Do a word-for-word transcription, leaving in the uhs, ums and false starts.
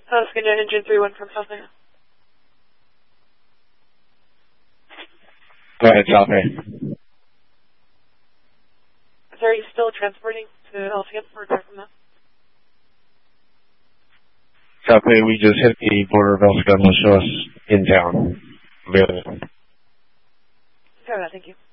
Uh, Skynet Engine three one from South Bay. Go ahead, South Bay. So are you still transporting to L C M or back from that? South Bay, we just hit the border of El Segundo. Show us in town. Okay, thank you.